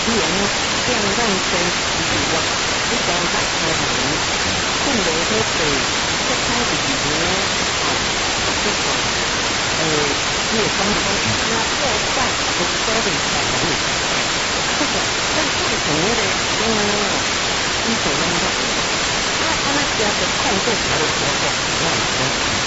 依然让咱先自我，你讲咱开门，困无好做，出开自己呢，这个你也讲讲那破坏和所谓财产，这个在造成那个你所用的，那他那家的控制才会合作，那